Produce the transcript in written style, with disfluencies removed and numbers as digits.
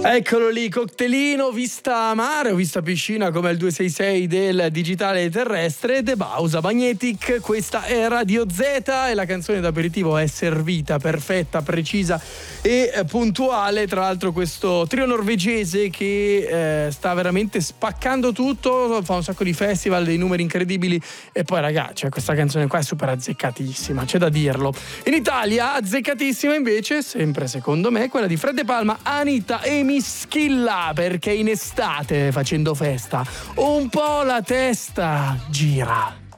Eccolo lì, cocktailino, vista mare o vista piscina come il 266 del digitale terrestre, The Bausa Magnetic. Questa è Radio Z e la canzone d'aperitivo è servita, perfetta, precisa e puntuale. Tra l'altro questo trio norvegese che sta veramente spaccando tutto, fa un sacco di festival, dei numeri incredibili e poi ragazzi, cioè, questa canzone qua è super azzeccatissima, c'è da dirlo. In Italia azzeccatissima invece, sempre secondo me, quella di Fred De Palma, Anita e Mischilla, perché in estate facendo festa un po' la testa gira.